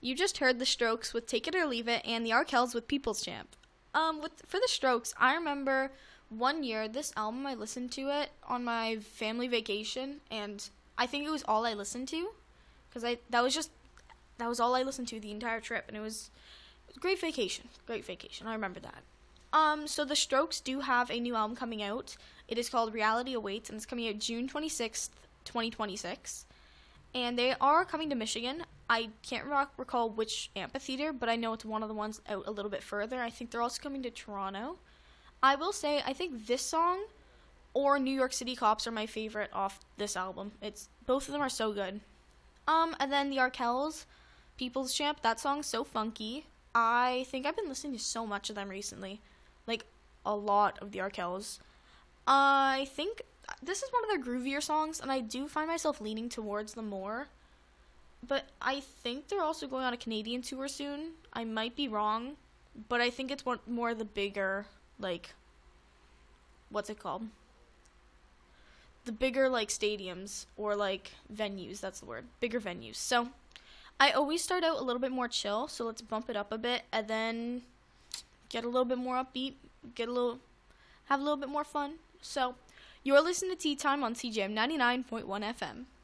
You just heard The Strokes with Take It or Leave It and the Arkells with People's Champ. For The Strokes, I remember one year, this album, I listened to it on my family vacation, and I think it was all I listened to, because that was all I listened to the entire trip, and it was a great vacation, I remember that. So The Strokes do have a new album coming out. It is called Reality Awaits, and it's coming out June 26th, 2026. And they are coming to Michigan. I can't recall which amphitheater, but I know it's one of the ones out a little bit further. I think they're also coming to Toronto. I will say, I think this song or New York City Cops are my favorite off this album. Both of them are so good. And then the Arkells, People's Champ, that song's so funky. I think I've been listening to so much of them recently. Like, a lot of the Arkells. I think this is one of their groovier songs, and I do find myself leaning towards them more. But I think they're also going on a Canadian tour soon. I might be wrong, but I think it's more of the bigger, like, what's it called? The bigger, like, stadiums or, like, venues, that's the word. Bigger venues. So, I always start out a little bit more chill, so let's bump it up a bit, and then get a little bit more upbeat, have a little bit more fun. So, you're listening to Tea Time on CJM 99.1 FM.